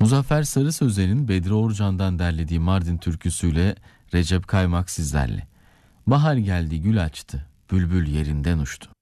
Muzaffer Sarı Sözler'in Bedri Orcan'dan derlediği Mardin türküsüyle Recep Kaymak sizlerle. Bahar geldi, gül açtı, bülbül yerinden uçtu.